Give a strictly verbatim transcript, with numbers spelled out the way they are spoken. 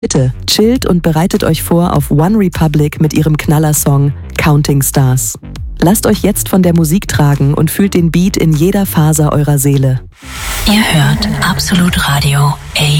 Bitte chillt und bereitet euch vor auf One Republic mit ihrem Knallersong Counting Stars. Lasst euch jetzt von der Musik tragen und fühlt den Beat in jeder Faser eurer Seele. Ihr hört Absolut Radio A